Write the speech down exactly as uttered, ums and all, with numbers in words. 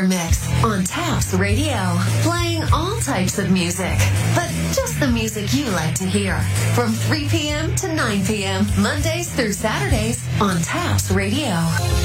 Mix on Taps Radio, playing all types of music, but just the music you like to hear. From three p.m. to nine p.m., Mondays through Saturdays on Taps Radio.